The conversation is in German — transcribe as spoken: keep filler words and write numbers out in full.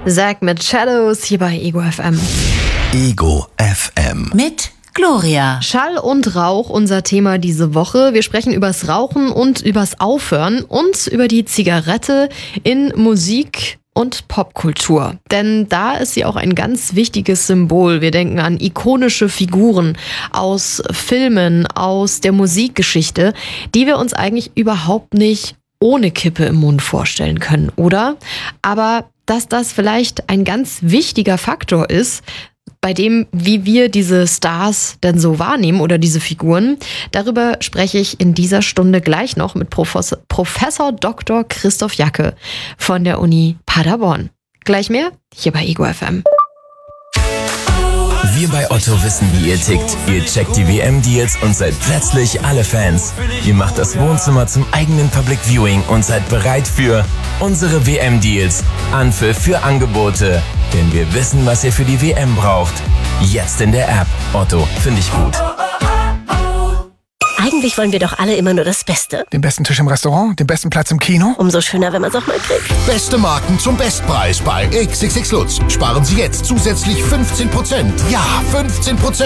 Zack mit Shadows hier bei Ego F M. Ego F M. Mit Gloria. Schall und Rauch, unser Thema diese Woche. Wir sprechen übers Rauchen und übers Aufhören und über die Zigarette in Musik und Popkultur. Denn da ist sie auch ein ganz wichtiges Symbol. Wir denken an ikonische Figuren aus Filmen, aus der Musikgeschichte, die wir uns eigentlich überhaupt nicht ohne Kippe im Mund vorstellen können, oder? Aber dass das vielleicht ein ganz wichtiger Faktor ist, bei dem, wie wir diese Stars denn so wahrnehmen oder diese Figuren, darüber spreche ich in dieser Stunde gleich noch mit Professor, Professor Doktor Christoph Jacke von der Uni Paderborn. Gleich mehr hier bei Ego F M. Wir bei Otto wissen, wie ihr tickt. Ihr checkt die W M-Deals und seid plötzlich alle Fans. Ihr macht das Wohnzimmer zum eigenen Public Viewing und seid bereit für unsere W M-Deals. Anpfiff für Angebote. Denn wir wissen, was ihr für die W M braucht. Jetzt in der App. Otto, finde ich gut. Eigentlich wollen wir doch alle immer nur das Beste. Den besten Tisch im Restaurant, den besten Platz im Kino. Umso schöner, wenn man es auch mal kriegt. Beste Marken zum Bestpreis bei X X X Lutz. Sparen Sie jetzt zusätzlich fünfzehn Prozent. Ja, fünfzehn Prozent.